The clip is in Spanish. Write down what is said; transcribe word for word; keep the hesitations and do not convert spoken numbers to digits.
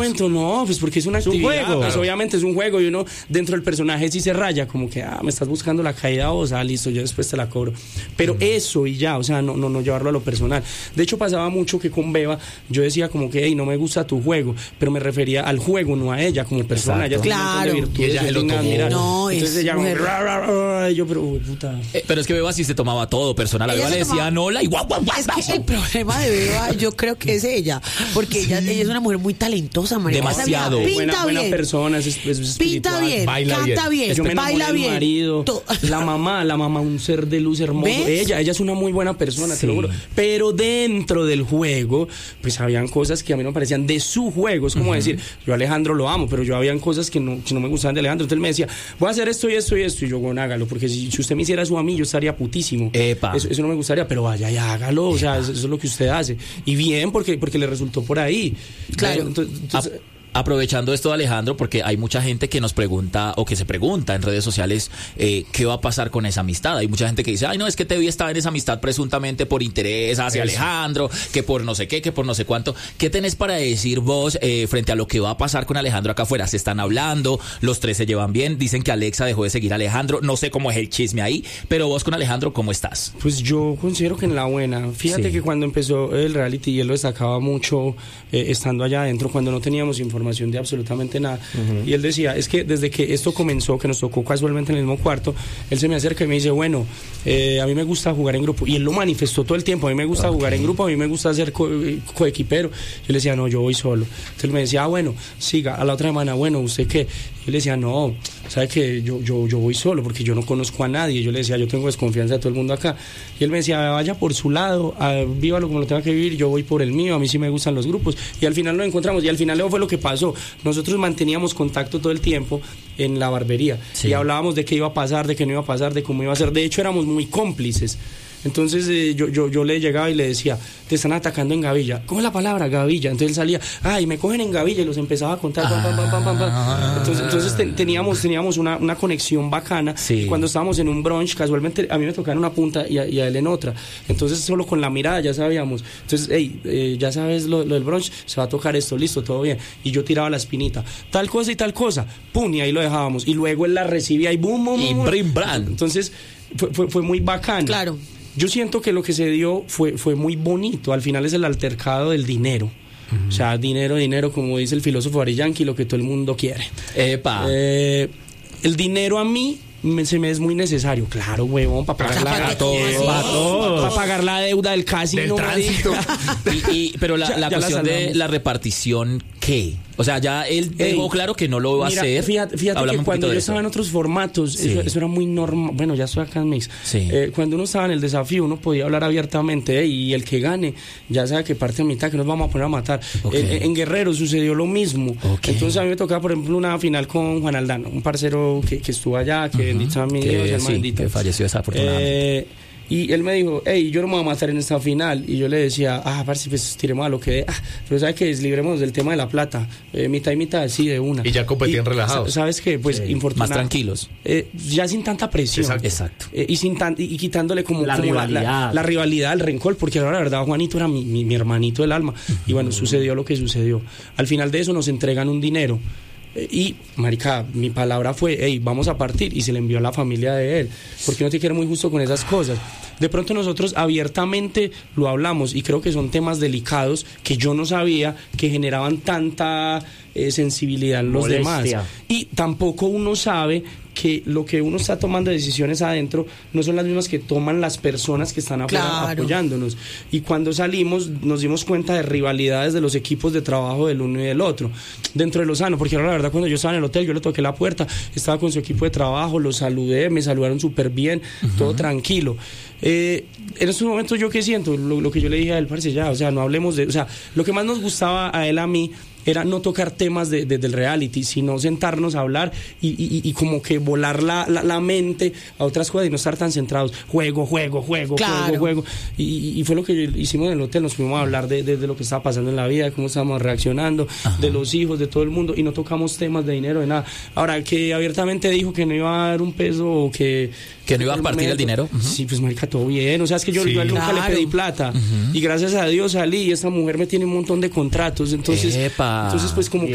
momento no, pues porque es una Es un actividad, juego. pues obviamente es un juego y uno dentro del personaje sí se raya, como que, ah, me estás buscando la caída vos, ah, listo, yo después te la cobro. Pero eso y ya, o sea, no, no, no llevarlo a lo personal. De hecho, pasaba mucho que con Beba yo decía como que, hey, no me gusta tu juego, pero me refería al juego, no a ella como persona. Ella tiene un montón de Claro. virtudes, Y ella yo se lo tengo que tomó. admirar. No, Entonces es ella como, mujer. ra, ra, ra, y yo, pero, uy, puta. Eh, pero es que Beba sí se tomaba todo personal. A Ella Beba se le decían tomaba- hola y guau, guau, guau, Es guau. que el problema de Beba, yo creo que es ella, porque ella, ella es una mujer muy talentosa, María. Demasiado. Esa vieja buena, Pinta buena bien, persona, es, es, es pinta espiritual. bien, baila canta bien. bien, Yo me enamoré baila del bien. marido, To- la mamá, la mamá, un ser de luz hermoso. ¿Ves? Ella, ella es una muy buena persona, te lo Sí. juro. Pero dentro del juego, pues habían cosas que a mí no me parecían de su juego. Es como decir, yo a Alejandro lo amo, pero yo habían cosas que no, que no me gustaban de Alejandro. Entonces él me decía, voy a hacer esto y esto y esto. Y yo, bueno, hágalo, porque si, si usted me hiciera eso a mí, yo estaría putísimo. Epa. Eso, eso no me gustaría, pero vaya y hágalo. O sea, eso, eso es lo que usted hace. Y bien, porque, porque le resultó por ahí. Claro. Entonces, entonces, Ap- Aprovechando esto, Alejandro, porque hay mucha gente que nos pregunta o que se pregunta en redes sociales eh, qué va a pasar con esa amistad. Hay mucha gente que dice, ay, no, es que Tevi estaba en esa amistad presuntamente por interés hacia Eso. Alejandro, que por no sé qué, que por no sé cuánto. ¿Qué tenés para decir vos eh, frente a lo que va a pasar con Alejandro acá afuera? Se están hablando, los tres se llevan bien, dicen que Alexa dejó de seguir a Alejandro, no sé cómo es el chisme ahí, pero vos con Alejandro, ¿cómo estás? Pues yo considero que en la buena. Fíjate Sí. que cuando empezó el reality, y él lo destacaba mucho eh, estando allá adentro, cuando no teníamos información de absolutamente nada. Y él decía, es que desde que esto comenzó, que nos tocó casualmente en el mismo cuarto, él se me acerca y me dice, bueno, eh, a mí me gusta jugar en grupo. Y él lo manifestó todo el tiempo, a mí me gusta Ok. jugar en grupo, a mí me gusta ser co- coequipero. Yo le decía, no, yo voy solo. Entonces él me decía, ah, bueno, siga. A la otra semana, bueno, ¿usted qué? Yo le decía, no, ¿sabe qué? Yo, yo, yo voy solo porque yo no conozco a nadie. Yo le decía, yo tengo desconfianza de todo el mundo acá. Y él me decía, vaya por su lado, ah, vívalo como lo tenga que vivir, yo voy por el mío, a mí sí me gustan los grupos. Y al final nos encontramos, y al final eso fue lo que pasó. Nosotros manteníamos contacto todo el tiempo en la barbería. Sí. Y hablábamos de qué iba a pasar, de qué no iba a pasar, de cómo iba a ser. De hecho, éramos muy cómplices. Entonces eh, yo, yo, yo le llegaba y le decía, te están atacando en Gavilla. ¿Cómo es la palabra Gavilla? Entonces él salía, ay, me cogen en Gavilla, y los empezaba a contar. Pam, pam, pam, pam, pam, pam. Entonces, entonces te- teníamos, teníamos una, una conexión bacana. Sí. Y cuando estábamos en un brunch, casualmente a mí me tocaba en una punta y a, y a él en otra. Entonces solo con la mirada ya sabíamos. Entonces, hey, eh, ya sabes lo, lo del brunch, se va a tocar esto, listo, todo bien. Y yo tiraba la espinita, tal cosa y tal cosa, pum, y ahí lo dejábamos. Y luego él la recibía y boom, boom, Y boom. brin, bran. Entonces fue, fue, fue muy bacano. Claro. Yo siento que lo que se dio fue, fue muy bonito. Al final es el altercado del dinero. O sea, dinero, dinero, como dice el filósofo Ari Yankee, lo que todo el mundo quiere. Epa. Eh, el dinero a mí me, se me es muy necesario. Claro, huevón, para pagar, Para la, todo, para todos. para pagar la deuda del casino. Del tránsito. marica. Y, y- pero la, Ya- la ya la cuestión de salvamos. la repartición, ¿qué? O sea, ya él Ey, dejó claro que no lo va Mira, a hacer. Fíjate, fíjate Háblame que un cuando poquito yo de estaba en eso. otros formatos, Sí. eso, eso era muy normal. Bueno, ya estoy acá en Mix. Sí. Eh, cuando uno estaba en el desafío, uno podía hablar abiertamente, eh, y el que gane, ya sabe que parte a mitad, que nos vamos a poner a matar. Ok. En, en Guerrero sucedió lo mismo. Ok. Entonces a mí me tocaba, por ejemplo, una final con Juan Aldano, un parcero que, que estuvo allá, que bendito sea mi Dios, Que, el sí, maldito. que falleció desafortunadamente. Eh, y él me dijo, hey, yo no me voy a matar en esta final. Y yo le decía, ah, parce, pues tiremos a lo que dé. Ah, pero ¿sabes qué? Libremos del tema de la plata. Eh, mitad y mitad, sí, de una. Y ya competían Y, relajados. ¿sabes qué? Pues, Sí, infortuna- más tranquilos. Eh, ya sin tanta presión. Exacto. Exacto. Eh, y, sin tan, y, y quitándole como, La como rivalidad. la, la rivalidad, el rencor, porque ahora la verdad Juanito era mi, mi, mi hermanito del alma. Y bueno, sucedió lo que sucedió. Al final de eso nos entregan un dinero. Eh, Y, marica, mi palabra fue, hey, vamos a partir, y se le envió a la familia de él, porque uno tiene que ser muy justo con esas cosas. De pronto nosotros abiertamente lo hablamos, y creo que son temas delicados que yo no sabía que generaban tanta eh, sensibilidad en los Molestia. demás. Y tampoco uno sabe que lo que uno está tomando decisiones adentro no son las mismas que toman las personas que están afuera Claro. apoyándonos. Y cuando salimos nos dimos cuenta de rivalidades de los equipos de trabajo del uno y del otro, dentro de lo sano, porque ahora la verdad cuando yo estaba en el hotel, yo le toqué la puerta, estaba con su equipo de trabajo, los saludé, me saludaron súper bien, todo tranquilo. Eh, en estos momentos yo qué siento, lo, lo que yo le dije a él, parce, ya, o sea, no hablemos de, o sea, lo que más nos gustaba a él, a mí, era no tocar temas de, de- del reality, sino sentarnos a hablar y, y- y como que volar la, la, la mente a otras cosas y no estar tan centrados, juego, juego, juego, Claro. juego, juego. Y, y fue lo que hicimos en el hotel, nos fuimos a hablar de, de- de lo que estaba pasando en la vida, de cómo estábamos reaccionando, de los hijos, de todo el mundo, y no tocamos temas de dinero, de nada. Ahora, que abiertamente dijo que no iba a dar un peso o que... Que no iba a partir el dinero. Ujú. Sí, pues marica, todo bien, o sea, es que yo, Sí. yo a él nunca Claro. le pedí plata, y gracias a Dios salí, y esta mujer me tiene un montón de contratos, entonces... Epa. Entonces, pues como